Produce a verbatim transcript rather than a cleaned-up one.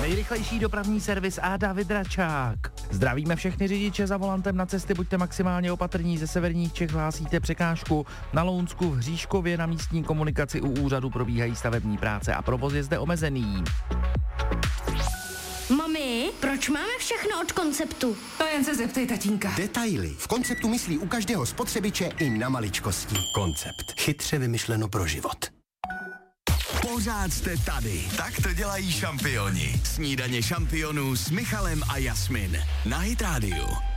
Nejrychlejší dopravní servis a David Račák. Zdravíme všechny řidiče za volantem na cesty, buďte maximálně opatrní, ze severních Čech hlásíte překážku. Na Lounsku v Hříškově na místní komunikaci u úřadu probíhají stavební práce a provoz je zde omezený. Mami, proč máme všechno od Konceptu? To jen se zeptej tatínka. Detaily. V Konceptu myslí u každého spotřebiče i na maličkosti. Koncept. Chytře vymyšleno pro život. Pořád jste tady. Tak to dělají šampioni. Snídaně šampionů s Michalem a Jasmin. Na Hit Radio.